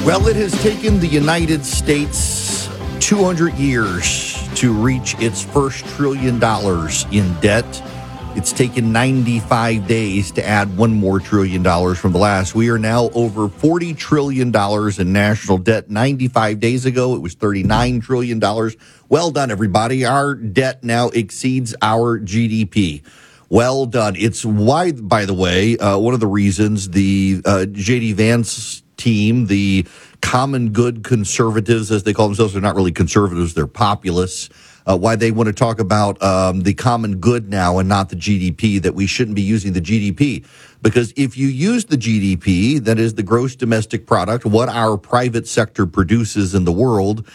Well, it has taken the United States 200 years to reach its first $1 trillion in debt. It's taken 95 days to add one more $1 trillion from the last. We are now over $40 trillion in national debt. 95 days ago, it was $39 trillion. Well done, everybody. Our debt now exceeds our GDP. Well done. It's why, by the way, one of the reasons the J.D. Vance team, the common good conservatives, as they call themselves, they're not really conservatives, they're populists, why they want to talk about the common good now and not the GDP, that we shouldn't be using the GDP. Because if you use the GDP, that is the gross domestic product, what our private sector produces in the world,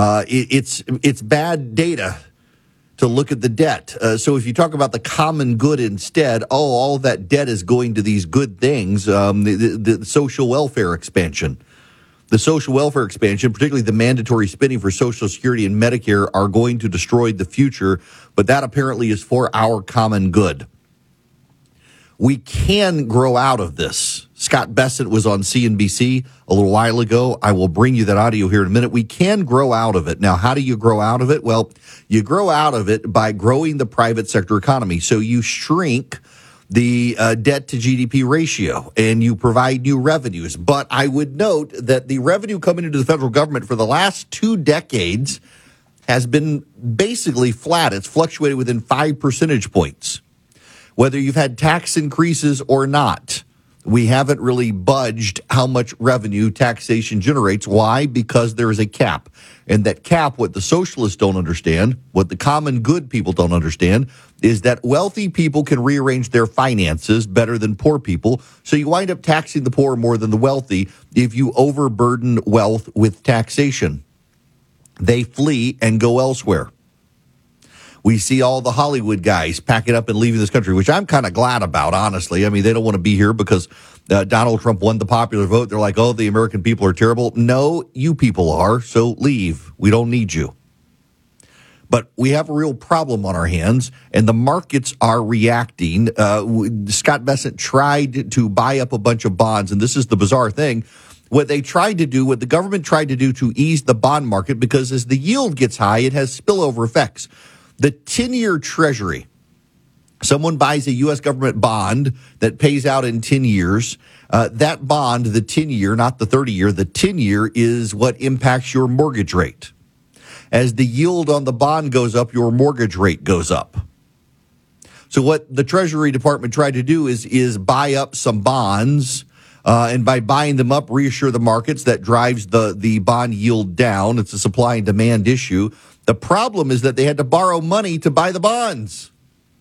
it's bad data to look at the debt. So if you talk about the common good instead, all that debt is going to these good things, the social welfare expansion. The social welfare expansion, particularly the mandatory spending for Social Security and Medicare, are going to destroy the future, but that apparently is for our common good. We can grow out of this. Scott Bessent was on CNBC a little while ago. I will bring you that audio here in a minute. We can grow out of it. Now, how do you grow out of it? Well, you grow out of it by growing the private sector economy. So you shrink the debt to GDP ratio and you provide new revenues. But I would note that the revenue coming into the federal government for the last 2 decades has been basically flat. It's fluctuated within 5 percentage points. Whether you've had tax increases or not, we haven't really budged how much revenue taxation generates. Why? Because there is a cap. And that cap, what the socialists don't understand, what the common good people don't understand, is that wealthy people can rearrange their finances better than poor people. So you wind up taxing the poor more than the wealthy if you overburden wealth with taxation. They flee and go elsewhere. We see all the Hollywood guys packing up and leaving this country, which I'm kind of glad about, honestly. I mean, they don't want to be here because Donald Trump won the popular vote. They're like, oh, the American people are terrible. No, you people are, so leave. We don't need you. But we have a real problem on our hands, and the markets are reacting. Scott Bessent tried to buy up a bunch of bonds, and this is the bizarre thing. What they tried to do, what the government tried to do to ease the bond market, because as the yield gets high, it has spillover effects. The 10-year Treasury, someone buys a U.S. government bond that pays out in 10 years. That bond, the 10-year, not the 30-year, the 10-year is what impacts your mortgage rate. As the yield on the bond goes up, your mortgage rate goes up. So what the Treasury Department tried to do is buy up some bonds, and by buying them up, reassure the markets. That drives the bond yield down. It's a supply and demand issue. The problem is that they had to borrow money to buy the bonds.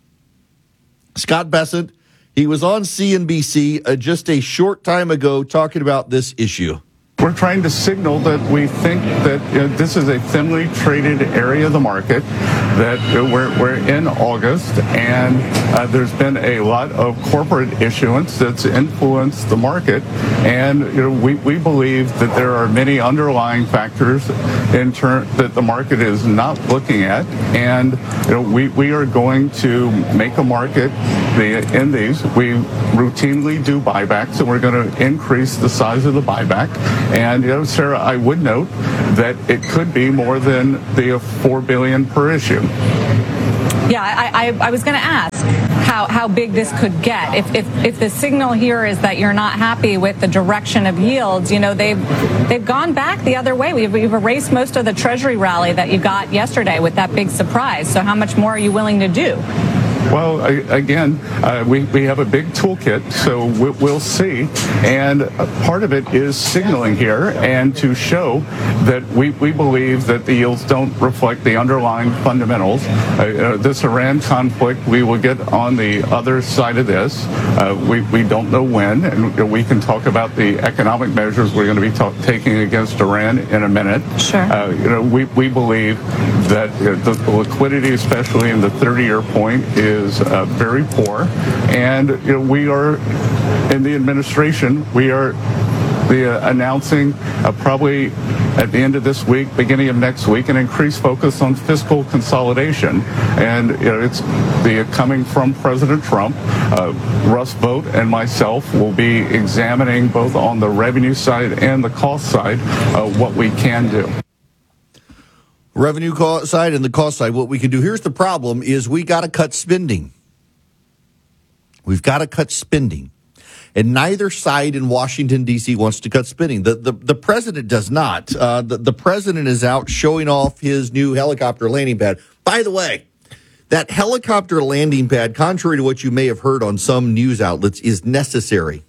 Scott Bessent, he was on CNBC just a short time ago talking about this issue. We're trying to signal that we think that this is a thinly traded area of the market, that we're in August, and there's been a lot of corporate issuance that's influenced the market. And we believe that there are many underlying factors that the market is not looking at. And we are going to make a market in these. We routinely do buybacks, and we're going to increase the size of the buyback. And, Sarah, I would note that it could be more than the $4 billion per issue. Yeah, I was going to ask how big this could get. If the signal here is that you're not happy with the direction of yields, they've gone back the other way. We've erased most of the Treasury rally that you got yesterday with that big surprise. So how much more are you willing to do? Well, again, we have a big toolkit, so we'll see. And part of it is signaling here and to show that we believe that the yields don't reflect the underlying fundamentals. This Iran conflict, we will get on the other side of this. We don't know when, and we can talk about the economic measures we're going to be taking against Iran in a minute. Sure. We believe that the liquidity, especially in the 30-year point, is very poor, and we are in the administration. We are be announcing probably at the end of this week, beginning of next week, an increased focus on fiscal consolidation. And it's coming from President Trump. Russ Vought and myself will be examining both on the revenue side and the cost side what we can do. Revenue side and the cost side, what we can do. Here's the problem is we got to cut spending. We've got to cut spending. And neither side in Washington, D.C. wants to cut spending. The president does not. The president is out showing off his new helicopter landing pad. By the way, that helicopter landing pad, contrary to what you may have heard on some news outlets, is necessary.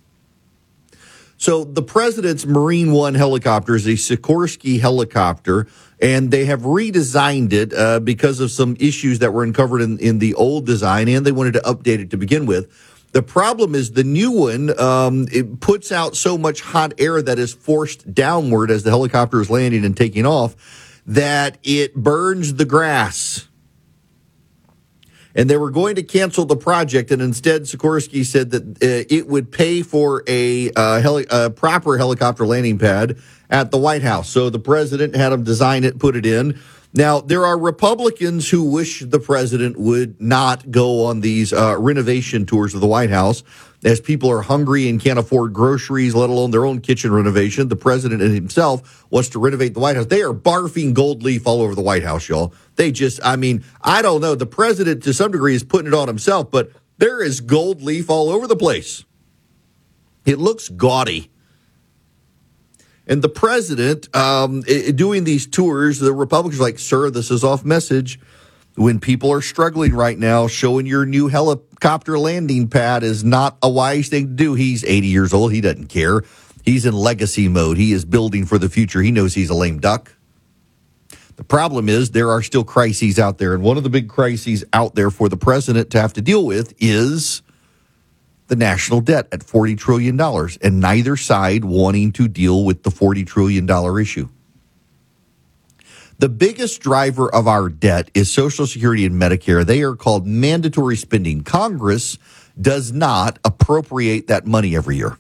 So the president's Marine One helicopter is a Sikorsky helicopter, and they have redesigned it because of some issues that were uncovered in the old design, and they wanted to update it to begin with. The problem is the new one, it puts out so much hot air that is forced downward as the helicopter is landing and taking off that it burns the grass. And they were going to cancel the project, and instead Sikorsky said that it would pay for a proper helicopter landing pad at the White House. So the president had them design it, put it in. Now, there are Republicans who wish the president would not go on these renovation tours of the White House as people are hungry and can't afford groceries, let alone their own kitchen renovation. The president himself wants to renovate the White House. They are barfing gold leaf all over the White House, y'all. They just, I don't know. The president, to some degree, is putting it on himself, but there is gold leaf all over the place. It looks gaudy. And the president, doing these tours, the Republicans are like, sir, this is off message. When people are struggling right now, showing your new helicopter landing pad is not a wise thing to do. He's 80 years old. He doesn't care. He's in legacy mode. He is building for the future. He knows he's a lame duck. The problem is there are still crises out there. And one of the big crises out there for the president to have to deal with is the national debt at $40 trillion, and neither side wanting to deal with the $40 trillion issue. The biggest driver of our debt is Social Security and Medicare. They are called mandatory spending. Congress does not appropriate that money every year.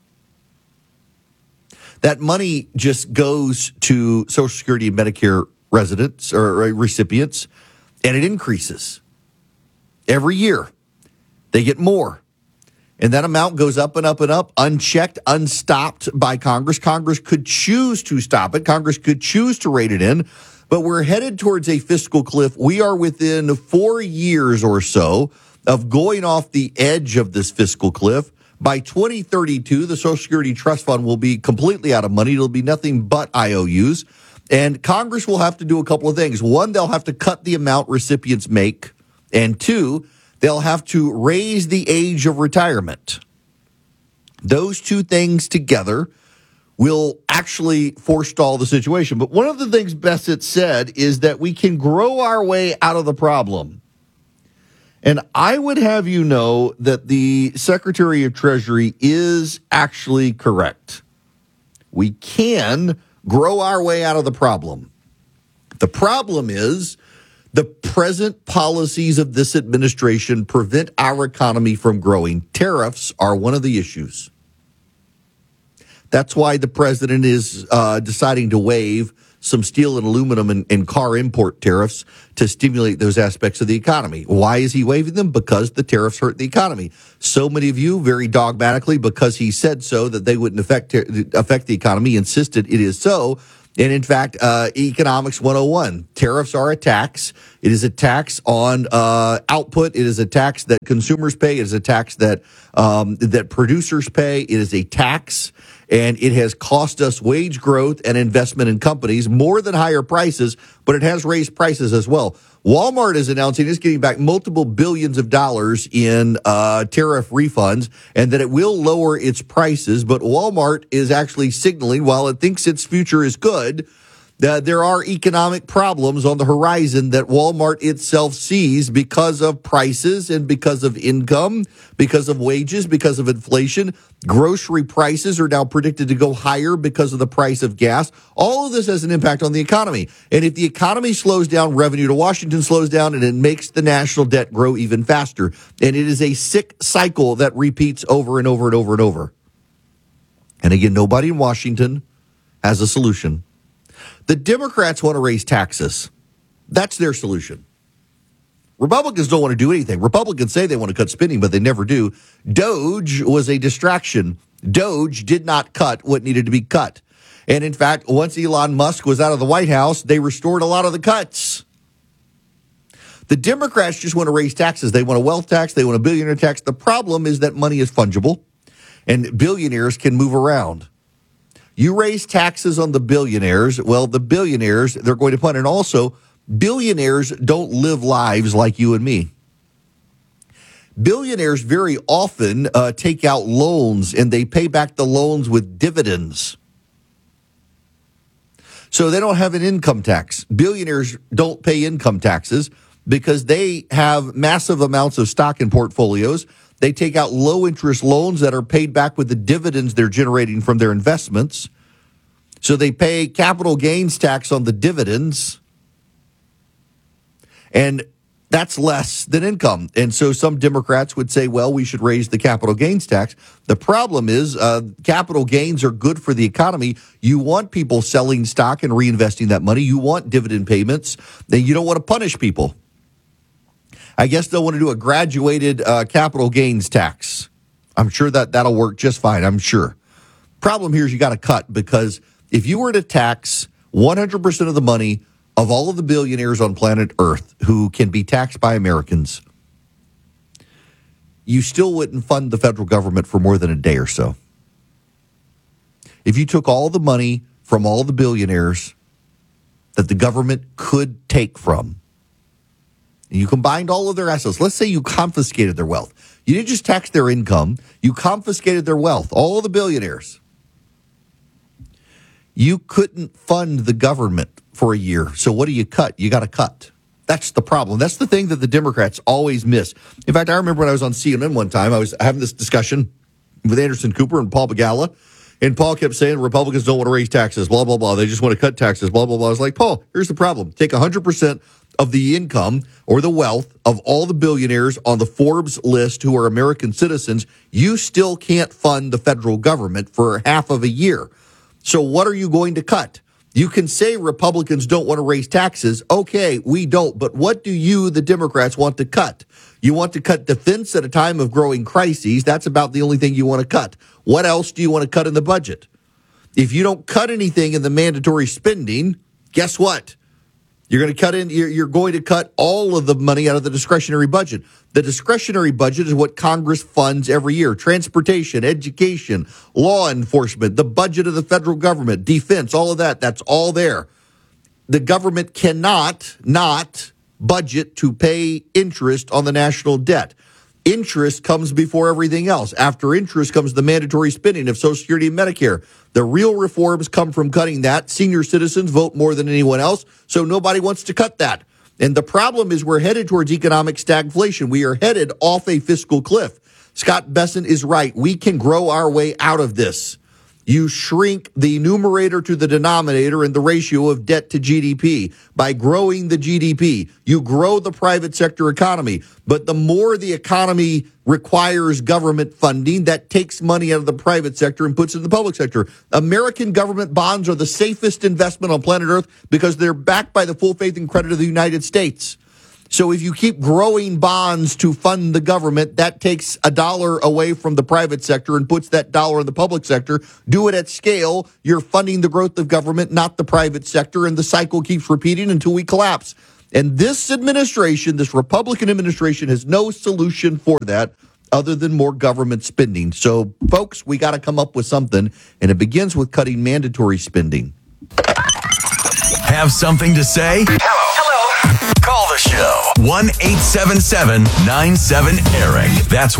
That money just goes to Social Security and Medicare residents or recipients, and it increases every year. They get more. And that amount goes up and up and up, unchecked, unstopped by Congress. Congress could choose to stop it. Congress could choose to rate it in. But we're headed towards a fiscal cliff. We are within 4 years or so of going off the edge of this fiscal cliff. By 2032, the Social Security Trust Fund will be completely out of money. It'll be nothing but IOUs. And Congress will have to do a couple of things. One, they'll have to cut the amount recipients make. And two, they'll have to raise the age of retirement. Those two things together will actually forestall the situation. But one of the things Bassett said is that we can grow our way out of the problem. And I would have you know that the Secretary of Treasury is actually correct. We can grow our way out of the problem. The problem is the present policies of this administration prevent our economy from growing. Tariffs are one of the issues. That's why the president is deciding to waive some steel and aluminum and car import tariffs to stimulate those aspects of the economy. Why is he waiving them? Because the tariffs hurt the economy. So many of you, very dogmatically, because he said so, that they wouldn't affect the economy, insisted it is so. And in fact, Economics 101, tariffs are a tax. It is a tax on output. It is a tax that consumers pay. It is a tax that producers pay. It is a tax, and it has cost us wage growth and investment in companies more than higher prices, but it has raised prices as well. Walmart is announcing it's getting back multiple billions of dollars in tariff refunds and that it will lower its prices. But Walmart is actually signaling, while it thinks its future is good, that there are economic problems on the horizon that Walmart itself sees because of prices and because of income, because of wages, because of inflation. Grocery prices are now predicted to go higher because of the price of gas. All of this has an impact on the economy. And if the economy slows down, revenue to Washington slows down, and it makes the national debt grow even faster. And it is a sick cycle that repeats over and over and over and over. And again, nobody in Washington has a solution. The Democrats want to raise taxes. That's their solution. Republicans don't want to do anything. Republicans say they want to cut spending, but they never do. DOGE was a distraction. DOGE did not cut what needed to be cut. And in fact, once Elon Musk was out of the White House, they restored a lot of the cuts. The Democrats just want to raise taxes. They want a wealth tax. They want a billionaire tax. The problem is that money is fungible and billionaires can move around. You raise taxes on the billionaires. Well, the billionaires, they're going to fund. And also, billionaires don't live lives like you and me. Billionaires very often take out loans and they pay back the loans with dividends. So they don't have an income tax. Billionaires don't pay income taxes because they have massive amounts of stock in portfolios. They take out low interest loans that are paid back with the dividends they're generating from their investments. So they pay capital gains tax on the dividends. And that's less than income. And so some Democrats would say, well, we should raise the capital gains tax. The problem is capital gains are good for the economy. You want people selling stock and reinvesting that money. You want dividend payments. Then you don't want to punish people. I guess they'll want to do a graduated capital gains tax. I'm sure that'll work just fine, I'm sure. Problem here is you got to cut, because if you were to tax 100% of the money of all of the billionaires on planet Earth who can be taxed by Americans, you still wouldn't fund the federal government for more than a day or so. If you took all the money from all the billionaires that the government could take from, and you combined all of their assets, let's say you confiscated their wealth. You didn't just tax their income, you confiscated their wealth, all of the billionaires. You couldn't fund the government for a year. So what do you cut? You got to cut. That's the problem. That's the thing that the Democrats always miss. In fact, I remember when I was on CNN one time, I was having this discussion with Anderson Cooper and Paul Begala, and Paul kept saying Republicans don't want to raise taxes, blah, blah, blah. They just want to cut taxes, blah, blah, blah. I was like, Paul, here's the problem. Take 100% of the income or the wealth of all the billionaires on the Forbes list who are American citizens. You still can't fund the federal government for half of a year. So what are you going to cut? You can say Republicans don't want to raise taxes. Okay, we don't. But what do you, the Democrats, want to cut? You want to cut defense at a time of growing crises. That's about the only thing you want to cut. What else do you want to cut in the budget? If you don't cut anything in the mandatory spending, guess what? You're going to cut all of the money out of the discretionary budget. The discretionary budget is what Congress funds every year. Transportation, education, law enforcement, the budget of the federal government, defense, all of that. That's all there. The government cannot not budget to pay interest on the national debt. Interest comes before everything else. After interest comes the mandatory spending of Social Security and Medicare. The real reforms come from cutting that. Senior citizens vote more than anyone else, so nobody wants to cut that. And the problem is we're headed towards economic stagflation. We are headed off a fiscal cliff. Scott Bessent is right. We can grow our way out of this. You shrink the numerator to the denominator in the ratio of debt to GDP. By growing the GDP, you grow the private sector economy. But the more the economy requires government funding, that takes money out of the private sector and puts it in the public sector. American government bonds are the safest investment on planet Earth because they're backed by the full faith and credit of the United States. So if you keep growing bonds to fund the government, that takes $1 away from the private sector and puts that dollar in the public sector. Do it at scale. You're funding the growth of government, not the private sector, and the cycle keeps repeating until we collapse. And this administration, this Republican administration, has no solution for that other than more government spending. So, folks, we got to come up with something, and it begins with cutting mandatory spending. Have something to say? Hello. Call the show. 1-877-97-ERIC. That's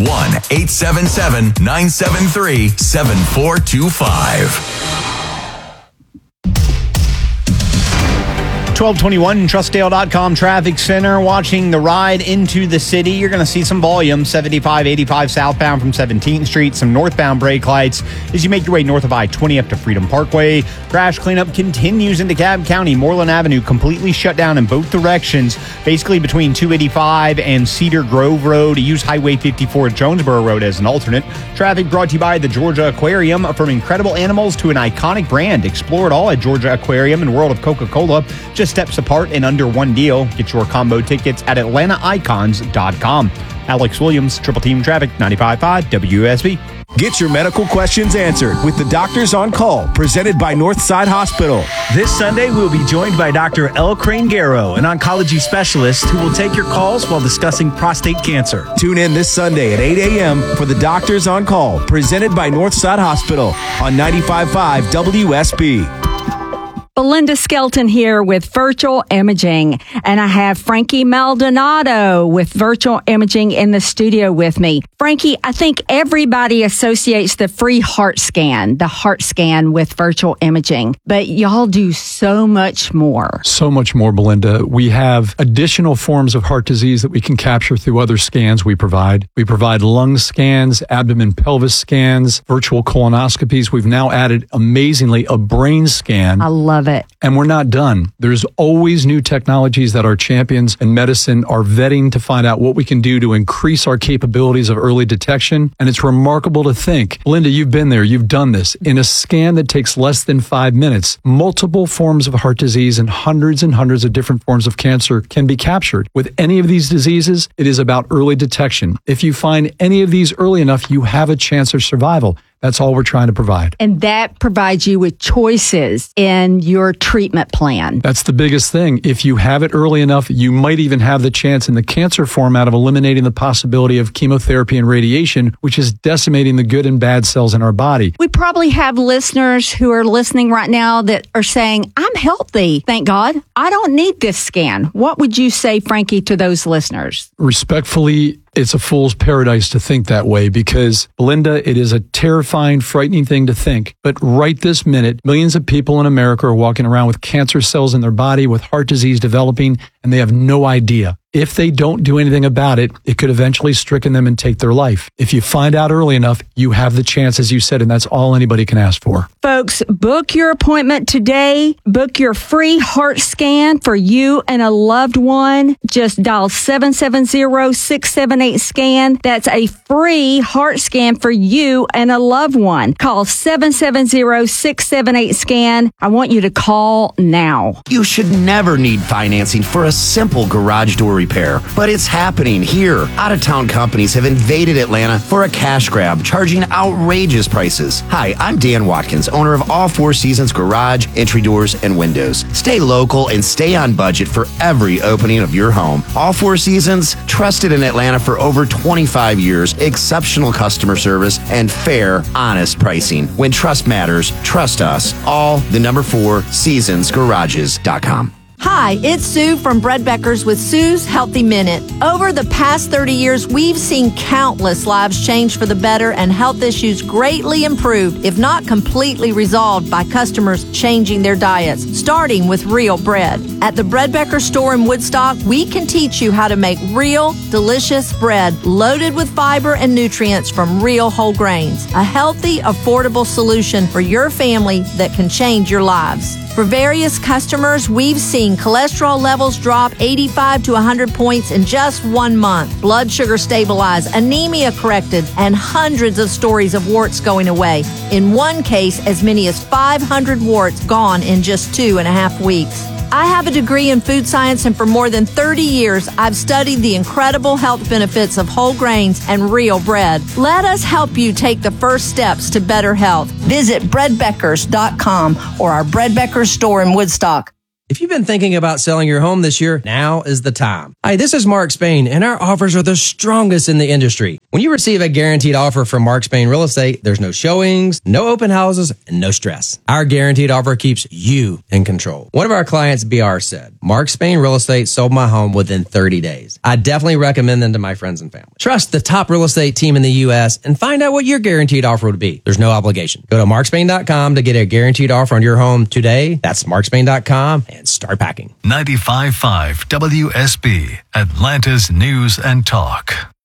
1-877-973-7425. 1221 Trustdale.com traffic center. Watching the ride into the city, you're going to see some volume. 7585 southbound from 17th Street. Some northbound brake lights as you make your way north of I-20 up to Freedom Parkway. Crash cleanup continues into DeKalb County. Moreland Avenue completely shut down in both directions, basically between 285 and Cedar Grove Road. Use Highway 54 at Jonesboro Road as an alternate. Traffic brought to you by the Georgia Aquarium. From incredible animals to an iconic brand, explore it all at Georgia Aquarium and World of Coca-Cola. Just steps apart and under one deal. Get your combo tickets at AtlantaIcons.com. Alex Williams, Triple Team Traffic, 95.5 WSB. Get your medical questions answered with the Doctors on Call, presented by Northside Hospital. This Sunday, we'll be joined by Dr. L. Crane-Garrow, an oncology specialist who will take your calls while discussing prostate cancer. Tune in this Sunday at 8 a.m. for the Doctors on Call, presented by Northside Hospital on 95.5 WSB. Belinda Skelton here with Virtual Imaging, and I have Frankie Maldonado with Virtual Imaging in the studio with me. Frankie, I think everybody associates the free heart scan with Virtual Imaging, but y'all do so much more. So much more, Belinda. We have additional forms of heart disease that we can capture through other scans we provide. We provide lung scans, abdomen pelvis scans, virtual colonoscopies. We've now added, amazingly, a brain scan. I love it. And we're not done. There's always new technologies that our champions in medicine are vetting to find out what we can do to increase our capabilities of early detection. And it's remarkable to think, Linda, you've been there, you've done this. In a scan that takes less than 5 minutes, multiple forms of heart disease and hundreds of different forms of cancer can be captured. With any of these diseases, it is about early detection. If you find any of these early enough, you have a chance of survival. That's all we're trying to provide. And that provides you with choices in your treatment plan. That's the biggest thing. If you have it early enough, you might even have the chance in the cancer format of eliminating the possibility of chemotherapy and radiation, which is decimating the good and bad cells in our body. We probably have listeners who are listening right now that are saying, I'm healthy, thank God. I don't need this scan. What would you say, Frankie, to those listeners? Respectfully, it's a fool's paradise to think that way because, Belinda, it is a terrifying, frightening thing to think. But right this minute, millions of people in America are walking around with cancer cells in their body, with heart disease developing, and they have no idea. If they don't do anything about it, it could eventually stricken them and take their life. If you find out early enough, you have the chance, as you said, and that's all anybody can ask for. Folks, book your appointment today. Book your free heart scan for you and a loved one. Just dial 770-678-SCAN. That's a free heart scan for you and a loved one. Call 770-678-SCAN. I want you to call now. You should never need financing for a simple garage door repair, but it's happening here. Out-of-town companies have invaded Atlanta for a cash grab, charging outrageous prices. Hi, I'm Dan Watkins, owner of All Four Seasons Garage, Entry Doors, and Windows. Stay local and stay on budget for every opening of your home. All Four Seasons, trusted in Atlanta for over 25 years, exceptional customer service, and fair, honest pricing. When trust matters, trust us. All the number 4 seasonsgarages.com. Hi, it's Sue from Bread Beckers with Sue's Healthy Minute. Over the past 30 years, we've seen countless lives change for the better and health issues greatly improved, if not completely resolved, by customers changing their diets, starting with real bread. At the Bread Becker store in Woodstock, we can teach you how to make real, delicious bread loaded with fiber and nutrients from real whole grains. A healthy, affordable solution for your family that can change your lives. For various customers, we've seen cholesterol levels drop 85 to 100 points in just 1 month, blood sugar stabilized, anemia corrected, and hundreds of stories of warts going away. In one case, as many as 500 warts gone in just 2.5 weeks. I have a degree in food science, and for more than 30 years, I've studied the incredible health benefits of whole grains and real bread. Let us help you take the first steps to better health. Visit breadbeckers.com or our Bread Beckers store in Woodstock. If you've been thinking about selling your home this year, now is the time. Hi, this is Mark Spain, and our offers are the strongest in the industry. When you receive a guaranteed offer from Mark Spain Real Estate, there's no showings, no open houses, and no stress. Our guaranteed offer keeps you in control. One of our clients, BR, said, Mark Spain Real Estate sold my home within 30 days. I definitely recommend them to my friends and family. Trust the top real estate team in the U.S. and find out what your guaranteed offer would be. There's no obligation. Go to markspain.com to get a guaranteed offer on your home today. That's markspain.com. and start packing. 95.5 WSB, Atlanta's News and Talk.